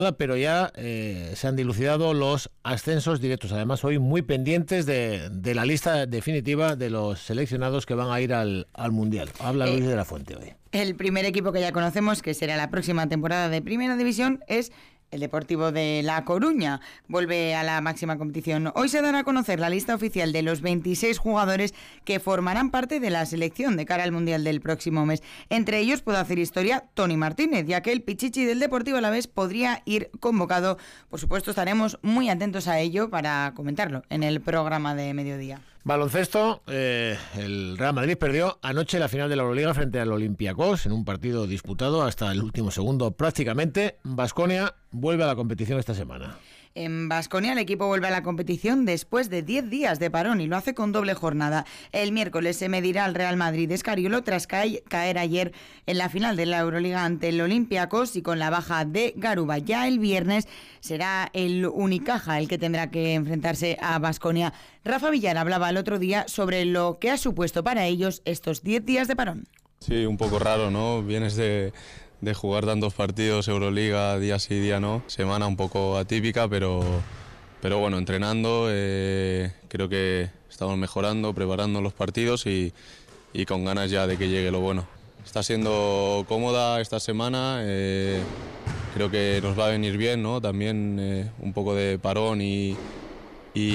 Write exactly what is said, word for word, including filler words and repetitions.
pero ya eh, se han dilucidado los ascensos directos. Además, hoy muy pendientes de, de la lista definitiva de los seleccionados que van a ir al, al Mundial. Habla Luis eh, de la Fuente hoy. El primer equipo que ya conocemos, que será la próxima temporada de Primera División, es el Deportivo de La Coruña. Vuelve a la máxima competición. Hoy se dará a conocer la lista oficial de los veintiséis jugadores que formarán parte de la selección de cara al Mundial del próximo mes. Entre ellos puede hacer historia Toni Martínez, ya que el Pichichi del Deportivo Alavés podría ir convocado. Por supuesto, estaremos muy atentos a ello para comentarlo en el programa de mediodía. Baloncesto, eh, el Real Madrid perdió anoche la final de la Euroliga frente al Olympiacos en un partido disputado hasta el último segundo prácticamente. Baskonia vuelve a la competición esta semana. En Baskonia el equipo vuelve a la competición después de diez días de parón y lo hace con doble jornada. El miércoles se medirá al Real Madrid de Escariolo tras caer, caer ayer en la final de la Euroliga ante el Olympiacos y con la baja de Garuba. Ya el viernes será el Unicaja el que tendrá que enfrentarse a Baskonia. Rafa Villar hablaba el otro día sobre lo que ha supuesto para ellos estos diez días de parón. Sí, un poco raro, ¿no? Vienes de... de jugar tantos partidos, Euroliga, día sí, día no. Semana un poco atípica, pero, pero bueno, entrenando, eh, creo que estamos mejorando, preparando los partidos y, y con ganas ya de que llegue lo bueno. Está siendo cómoda esta semana, eh, creo que nos va a venir bien, ¿no? También eh, un poco de parón y,